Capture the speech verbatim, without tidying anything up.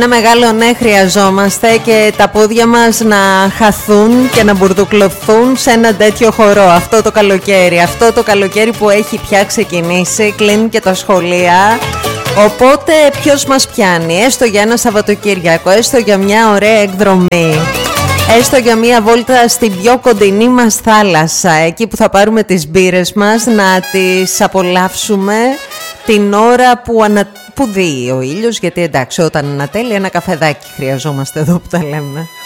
Ένα μεγάλο ναι χρειαζόμαστε και τα πόδια μας να χαθούν και να μπουρδουκλωθούν σε ένα τέτοιο χορό αυτό το καλοκαίρι. Αυτό το καλοκαίρι που έχει πια ξεκινήσει, κλείνουν και τα σχολεία. Οπότε ποιος μας πιάνει, έστω για ένα Σαββατοκύριακο, έστω για μια ωραία εκδρομή, έστω για μια βόλτα στην πιο κοντινή μας θάλασσα, εκεί που θα πάρουμε τις μπύρες μας, να τις απολαύσουμε την ώρα που, ανα... που δει ο ήλιος, γιατί εντάξει όταν ανατέλει ένα καφεδάκι χρειαζόμαστε εδώ που τα λέμε.